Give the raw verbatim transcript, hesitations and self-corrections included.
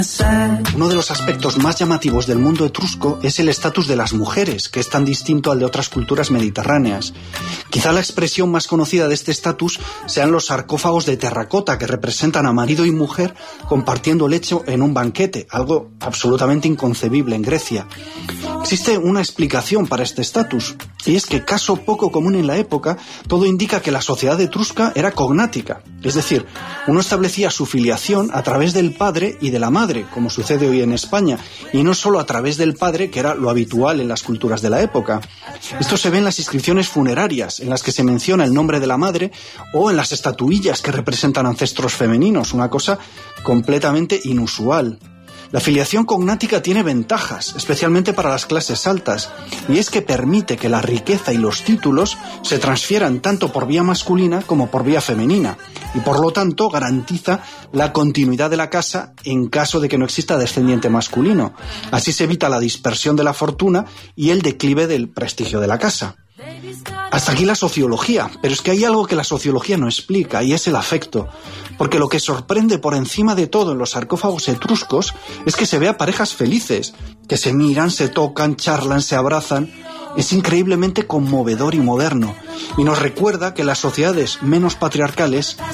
Uno de los aspectos más llamativos del mundo etrusco es el estatus de las mujeres, que es tan distinto al de otras culturas mediterráneas. Quizá la expresión más conocida de este estatus sean los sarcófagos de terracota, que representan a marido y mujer compartiendo lecho en un banquete, algo absolutamente inconcebible en Grecia. Existe una explicación para este estatus, y es que, caso poco común en la época, todo indica que la sociedad etrusca era cognática, es decir, uno establecía su filiación a través del padre y de la madre, como sucede hoy en España, y no solo a través del padre, que era lo habitual en las culturas de la época. Esto se ve en las inscripciones funerarias, en las que se menciona el nombre de la madre, o en las estatuillas que representan ancestros femeninos, una cosa completamente inusual. La filiación cognática tiene ventajas, especialmente para las clases altas, y es que permite que la riqueza y los títulos se transfieran tanto por vía masculina como por vía femenina, y por lo tanto garantiza la continuidad de la casa en caso de que no exista descendiente masculino. Así se evita la dispersión de la fortuna y el declive del prestigio de la casa. Hasta aquí la sociología, pero es que hay algo que la sociología no explica, y es el afecto. Porque lo que sorprende por encima de todo en los sarcófagos etruscos es que se ve a parejas felices, que se miran, se tocan, charlan, se abrazan. Es increíblemente conmovedor y moderno, y nos recuerda que las sociedades menos patriarcales